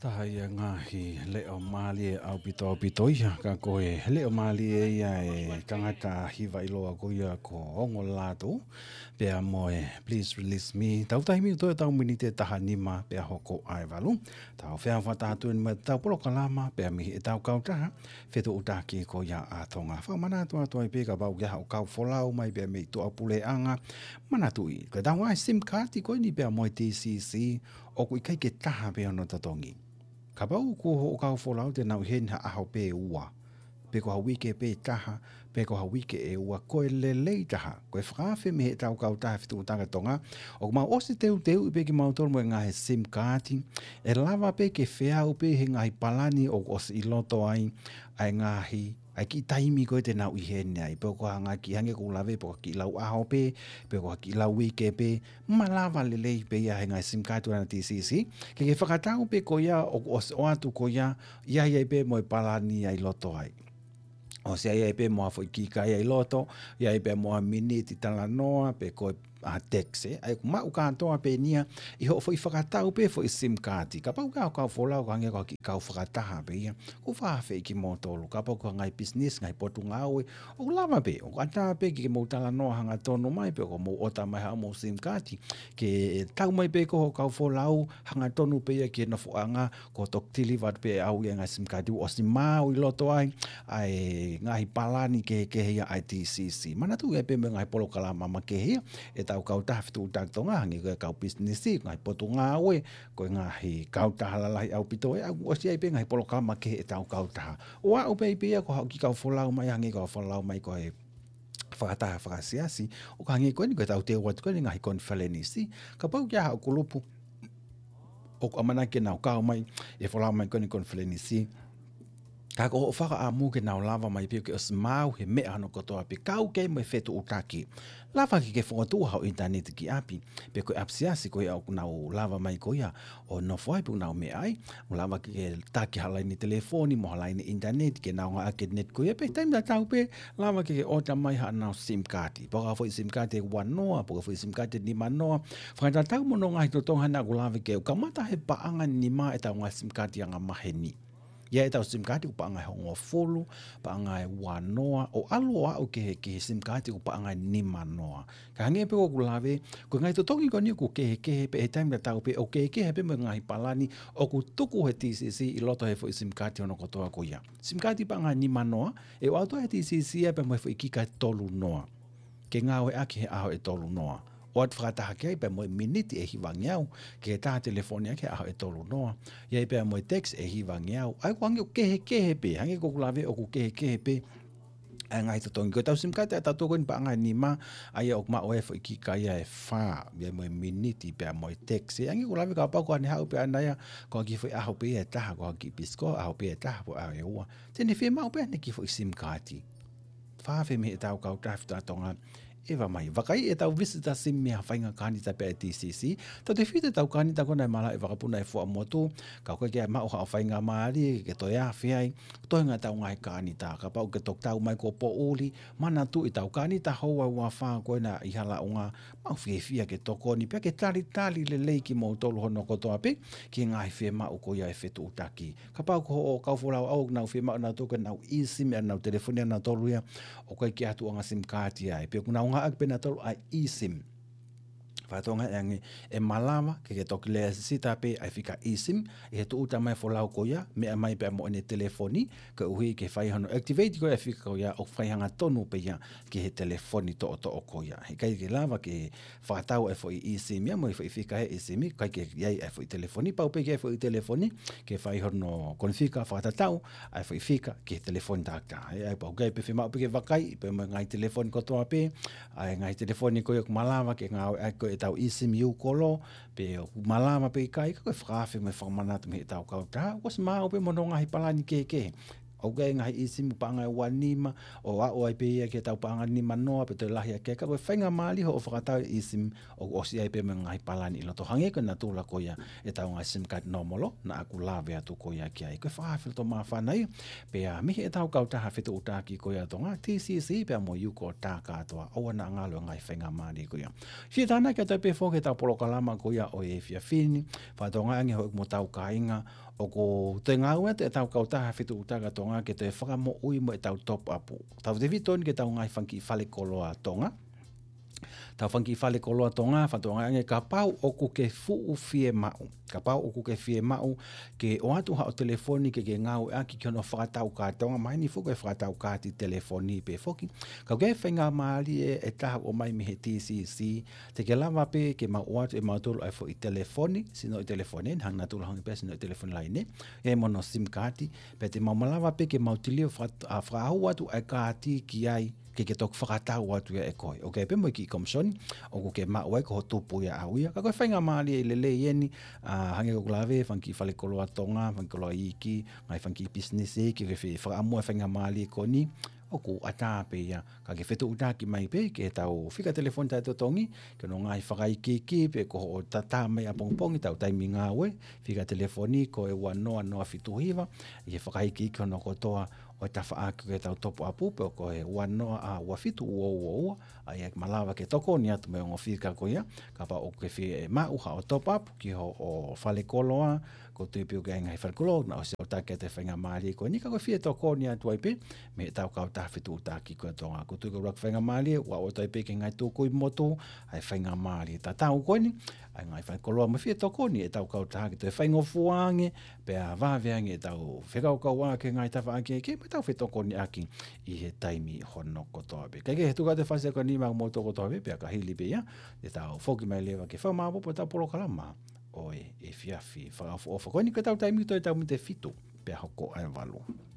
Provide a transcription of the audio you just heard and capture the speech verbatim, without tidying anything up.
Tahai ngahi leo mali e au pito pito ia ka koe leo mali e ia e tangata hiva iloa ko ia ko ongo lato pea moe please release me tau tahi mi toi tau minite taha nima pea hoko ai walu tau whea whata atu ni ma tau polo kalama pea mihi e tau kau taha wheto utaki ko ia a tonga whamana atu atu ai peka bau kia hau kau wholau mai pea mi tu apule anga mana tui ka tau ai sim kati koe ni pea moe T C C o kui kai ke taha pea no tatongi ka pau ko ho ka folau te nau hen ha aho pe ua pe ko wike pe taha pe ko wike e ua ko le le taha ko frafe me tau ka taha fitu tanga tonga o ma o se teu teu pe ki mau tol mo nga he sim kati e lava pe ke fea o pe he ngai palani o os i loto ai ai ngahi ai ki taimi ko te nau i hene ai pe ko hanga ki hange ko lave po ki lau aho pe pe ko ki lau wike pe malava le le pe ia ngai sim kati na T C C ke ke whakatau pe ko ia o os o atu ko ia ia ia pe mo palani ai loto ai o se ia pe mo foi ki kai ai loto ia pe mo minute tala noa pe ko a taxi ai ma u kanto a pe nia i ho foi whakatau pe foi sim kati ka pau ka ka fola ka nge ka ki ka whakataha pe ia ko fa fe ki mo tolu ka pau ka ngai business ngai potu ngawe o lava pe o ata pe ki mo tala no hanga tono mai pe ko mo ota mai ha mo sim kati ke tau mai pe ko ka fola hanga tonu pe ia ki na fuanga ko tok tili vat pe au ia ngai sim kati o si mau i loto ai ai ngai palani ke ke ia I T C C mana tu e pe ngai polo kala mama ke ia e tau kau taha fitu utak tonga hangi koe kau business i ngai potu ngā oe koe ngahi kau taha lalai au pito e au osi ai pe ngai polo kama ke e tau kau taha o a upe ipe ia ko hau ki kau folau mai hangi kau folau mai koe whakataha whakasiasi o ka hangi koe ni koe tau te wat koe ni ngahi konfelenisi ka pau kia hau kulupu o amana ke nau kau mai e folau mai koe ni konfelenisi ka ko whaka a mu ke nau lava mai pio ke os mau he mea ano kotoa pe kau ke mai fetu utaki. Lava ki ke whongatu hau internet ki api. Pe koe apsiasi koe au nau lava mai koea o no fwai pu nau mea ai. O lava ki ke taki halai ni telefoni mo halai ni internet ke nau nga ake net koea pe taim da tau pe lava ki ke ota mai ha nau sim kati. Poka fwoi sim kati e wanoa, poka fwoi sim kati ni manoa. Whakata tau mono ngai to tonga na lava ke ka mata he paanga ni ma e tau ngai sim kati anga maheni. Ia e tau sim kati upa angai hongo fulu, pa angai wanoa, o aloa o ke ke sim kati upa angai ni manoa. Ka hange pe o kulave, ko ngai to tongi ko ni ku ke ke pe e time da tau pe o ke ke pe mo ngai palani o ku tuku he T C C i loto he fo sim kati ono kotoa ko ia. Sim kati pa angai ni manoa, e o auto he T C C e pe mo fo ikika tolu noa. Ke ngau e aki he aho e tolu noa. O at whakataha kia i pe moe miniti e hiwangiau, ke e taha telefoni ake aho e tolu noa. Ia i pe moe text e hiwangiau. Ai ko hangi o kehe kehe pe, hangi ko kulave o ku kehe kehe pe. Ai ngai to tongi ko tau sim kati a tatu ko ni pa ngai ni ma, ai o ma o e fo iki kai e fa, ia moe miniti pe moe text. Hangi ko kulave ka pa ko ane hau pe anaya, ko hangi fo aho pe e taha, ko hangi bisko, aho pe e taha po aho e ua. Tene whi mau pe ane ki fo i sim kati. Whawhi me e tau kau tafta tonga, ewa mai. Wakai e tau visita sim mea whainga kanita pe T C C. Tau te white tau kanita kona e mala e wakapuna e fua motu. Ka koe kia mao hao whainga maari, ke toi a whiai. Toi ngā tau ngai kanita. Ka pau ke tok tau mai ko po uli. Mana tu i tau kanita hoa ua whaa koe na i hala o ngā mau whie whia ke toko ni. Pea ke tali tali le leiki mo tolu hono kotoa pe. Ki ngai whie mau ko ia e whetu utaki. Ka pau ko o kauwhorau au nau whie mau nau toka nau eSIM e nau telefonia nau tolu ia. O koe ki atu o ngā SIM kati ai. Pea kuna unga ak pena tolu ai eSIM. Whatonga e ange e malama ke ke toki lea sita pe ai whika eSIM e he tu uta mai wholau ko ia mea mai pe mo ene telefoni ka uhi ke whai hano activate ko e whika ko ia o whai hanga tonu pe ia ke he telefoni to o to o ko ia. He kai ke lava ke whakatau e fwoi eSIM ia mo e fwoi whika he eSIM kai ke iai e fwoi telefoni pau pe ke e fwoi telefoni ke whai hano konfika whakatatau ai fwoi whika ke he telefoni takta. Ai pau kai pe whimau pe ke wakai pe mo ngai telefoni kotoa pe ai ngai telefoni ko ia kumalava ke ngau ai ko tau eSIM iu kolo, pe o malama pe kai, ka koe whakawhi me whakamanatu me tau kau taha, was mao pe mono ngahi palani ke ke. O gai ngahi eSIM panga e wanima, o a o ai pe ia ke tau panga nima noa, pe te lahi a ke, ka koe whainga maali ho o whakatau eSIM, o osi ai pe me ngahi palani ilo to hange ko na tūla ko ia, e tau ngai SIM card nomolo, na aku lawe atu ko ia ki ai. Koe whakawhi to maa whanai, pe a mihi e tau kau taha whitu utaki ko ia to ngā T C C, pe a mo iu ko tā katoa, o ana ngalo ngai whainga maali ko ia. Si tāna kia tau pe fo ke tau polo kalama ko ia o e fia fini, whatonga ange ho mo tau ka inga, o ko te ngau te tau kautaha fitu utaga tonga ke te whakamo ui mo e tau top apu. Tau te vitoni ke tau ngai whanki whale koloa tonga. Tau whanki whale koloa tonga, whantonga ange ka pau o ku ke fuu fie mau. Ka pau o ku ke fie mau ke o atu ha o telefoni ke ke ngau e aki ki ono whakatau ka tonga. Mai ni fuku e whakatau ka ti telefoni pe foki. Ka ke whenga maali e e taha o mai mi he T C C. Te ke lava pe ke mau o atu e mau tolu ai fo i telefoni. Sino i telefoni, hang na tulu hangi pe sino i telefoni laine. E mono sim kati. Pe te mau malava pe ke mau tilio whakahau atu ai kati ki ai ke ke tok whakatau atu e koe. Ok, pe mo ki komsoni, o ko ke mau e ko tupu ia auia. Ka koe whainga maali e lele ieni, uh, hange ko klave, whanki whale koloa tonga, whanki koloa iki, ngai whanki business e, ke ke whakamua whainga maali e koni, o ko ata pe ia. Ka ke whetu utaki mai pe, ke tau whika telefoni tai totongi, ke no ngai whakai ki pe ko o tata mai a pongpongi, tau taimi ngā ue, whika telefoni, ko e wanoa noa fituhiva, i e whakai ki ki ono kotoa, o e tawha aki ke tau topo apu, pe o ko e wanoa a wafitu ua ua ua, a e malawa ke toko ni atu me o whika ko ia, ka pa o ke whi e mau ha o top up, ki ho o whale koloa, ko te pio ke ngai whale koloa, na o se o take te whainga maali ko ni, ka ko whi e toko ni atu ai pe, me e tau kau taha whitu utaki ko e tonga, ko tui ko rak whainga maali, wa o tai pe ke ngai tūku i moto, ai whainga maali, ta tau ko ni, ai ngai whale koloa, ma whi e toko ni, e tau kau taha ki te whaingo fuange, pe a vāweange e tau whekau kau wā ke ngai tawha aki, ke me tau whetoko ni aki i he taimi hono kotoa pe. Kai ke he tuka te whase ko ni mau mo toko toa pe, pe a ka hili pe ia, e tau whoki mai lewa ke whamapo po tau polo kalama, o e e fiafi, whakafu o whakoni ka tau taimi to e tau mi te fitu, pe a hoko ai walu.